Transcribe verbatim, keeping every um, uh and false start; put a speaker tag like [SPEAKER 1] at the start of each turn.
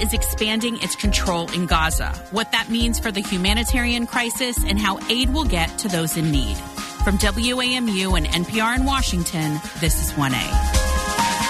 [SPEAKER 1] is expanding its control in Gaza, what that means for the humanitarian crisis, and how aid will get to those in need. From W A M U and N P R in Washington, this is one A.